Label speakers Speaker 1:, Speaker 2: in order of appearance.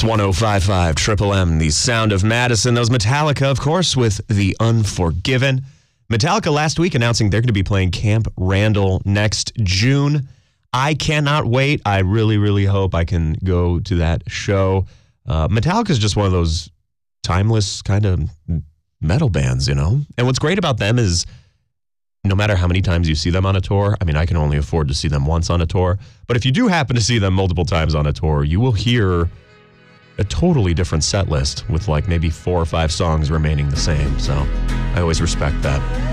Speaker 1: It's 105.5 Triple M, the sound of Madison. That was Metallica, of course, with The Unforgiven. Metallica last week announcing they're going to be playing Camp Randall next June. I cannot wait. I really, really hope I can go to that show. Metallica is just one of those timeless kind of metal bands, you know? And what's great about them is no matter how many times you see them on a tour, I mean, I can only afford to see them once on a tour, but if you do happen to see them multiple times on a tour, you will hear a totally different set list with like maybe 4 or 5 songs remaining the same. So I always respect that.